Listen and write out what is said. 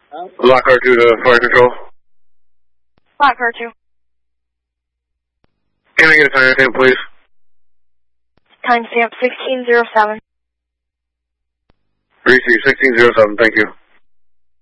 Lock R2 to fire control. Lock R2. Can I get a timestamp, please? Timestamp 1607. Receive 1607, thank you.